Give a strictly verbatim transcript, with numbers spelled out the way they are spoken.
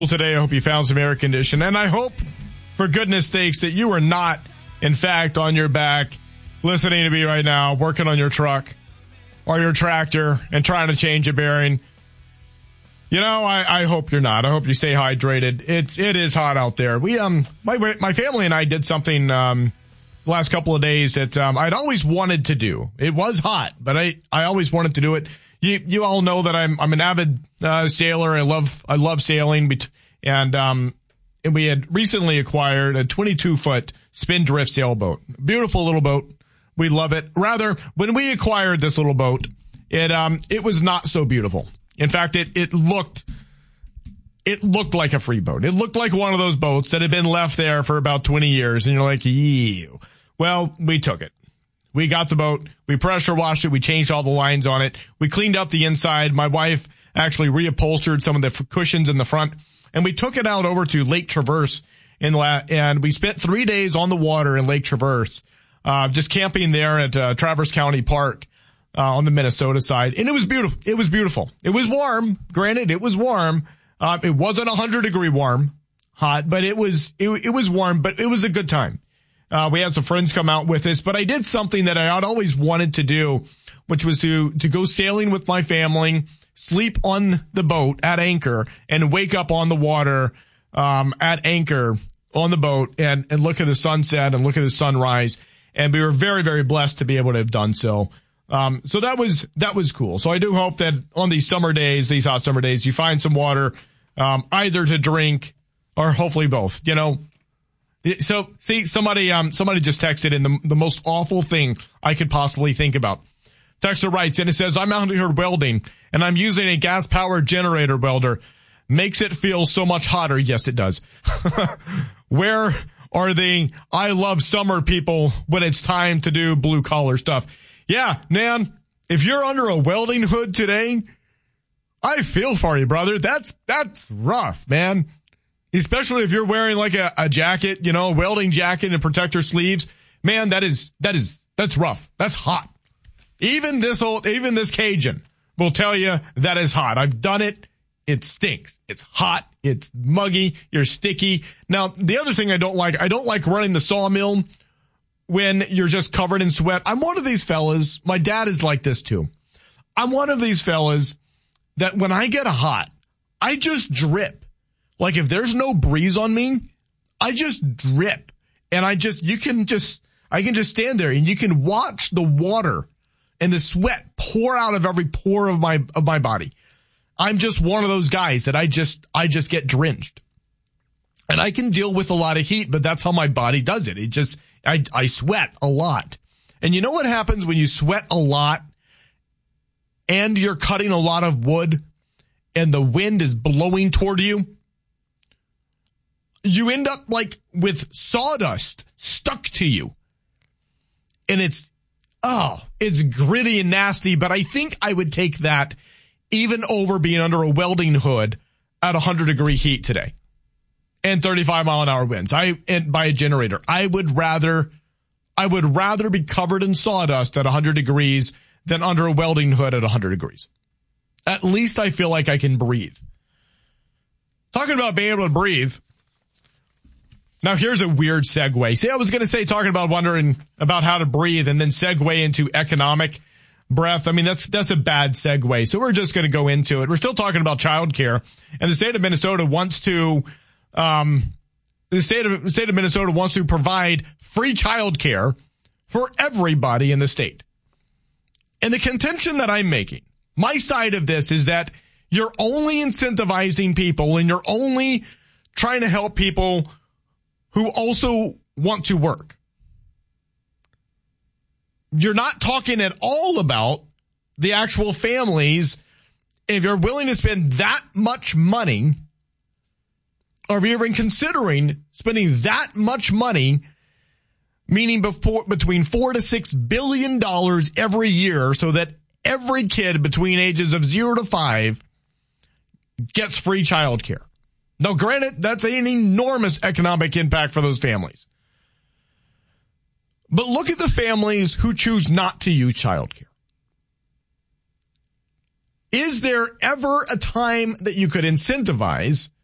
Today, I hope you found some air conditioning, and I hope, for goodness sakes, that you are not, in fact, on your back, listening to me right now, working on your truck or your tractor and trying to change a bearing. You know, I, I hope you're not. I hope you stay hydrated. It's it is hot out there. We um my my family and I did something um the last couple of days that um I'd always wanted to do. It was hot, but I I always wanted to do it. You you all know that I'm I'm an avid uh, sailor. I love I love sailing, and um and we had recently acquired a twenty-two foot spindrift sailboat. Beautiful little boat. We love it. Rather, when we acquired this little boat, it um it was not so beautiful. In fact, it it looked it looked like a free boat. It looked like one of those boats that had been left there for about twenty years, and you're like, ew. Well, we took it. We got the boat, we pressure washed it, we changed all the lines on it, we cleaned up the inside. My wife actually reupholstered some of the cushions in the front, and we took it out over to Lake Traverse, in La- and we spent three days on the water in Lake Traverse, uh, just camping there at uh, Traverse County Park uh, on the Minnesota side, and it was beautiful. It was beautiful. It was warm. Granted, it was warm. Uh, it wasn't one hundred degree warm, hot, but it was it, it was warm, but it was a good time. Uh, we had some friends come out with us, but I did something that I had always wanted to do, which was to, to go sailing with my family, sleep on the boat at anchor, and wake up on the water, um, at anchor on the boat and, and look at the sunset and look at the sunrise. And we were very, very blessed to be able to have done so. Um, so that was, that was cool. So I do hope that on these summer days, these hot summer days, you find some water, um, either to drink or hopefully both, you know. So, see, somebody, um, somebody just texted in the, the most awful thing I could possibly think about. Texter writes, and it says, I'm out here welding, and I'm using a gas-powered generator welder. Makes it feel so much hotter. Yes, it does. Where are the I love summer people when it's time to do blue-collar stuff? Yeah, Nan, if you're under a welding hood today, I feel for you, brother. That's, that's rough, man. Especially if you're wearing like a, a jacket, you know, a welding jacket and protector sleeves. Man, that is, that is, that's rough. That's hot. Even this old, even this Cajun will tell you that is hot. I've done it. It stinks. It's hot. It's muggy. You're sticky. Now, the other thing I don't like, I don't like running the sawmill when you're just covered in sweat. I'm one of these fellas. My dad is like this too. I'm one of these fellas that when I get hot, I just drip. Like if there's no breeze on me, I just drip, and I just, you can just, I can just stand there and you can watch the water and the sweat pour out of every pore of my, of my body. I'm just one of those guys that I just, I just get drenched, and I can deal with a lot of heat, but that's how my body does it. It just, I, I sweat a lot. And you know what happens when you sweat a lot and you're cutting a lot of wood and the wind is blowing toward you? You end up like with sawdust stuck to you. And it's, oh, it's gritty and nasty, but I think I would take that even over being under a welding hood at one hundred degree heat today and thirty-five mile an hour winds. I, and by a generator. I would rather, I would rather be covered in sawdust at one hundred degrees than under a welding hood at one hundred degrees. At least I feel like I can breathe. Talking about being able to breathe. Now, here's a weird segue. See, I was going to say talking about wondering about how to breathe and then segue into economic breath. I mean, that's that's a bad segue. So we're just going to go into it. We're still talking about childcare, and the state of Minnesota wants to, um, the state of the state of Minnesota wants to provide free childcare for everybody in the state. And the contention that I'm making, my side of this is that you're only incentivizing people and you're only trying to help people who also want to work. You're not talking at all about the actual families. If you're willing to spend that much money, or if you're even considering spending that much money, meaning before, between four to six billion dollars every year, so that every kid between ages of zero to five gets free childcare. Now, granted, that's an enormous economic impact for those families. But look at the families who choose not to use childcare. Is there ever a time that you could incentivize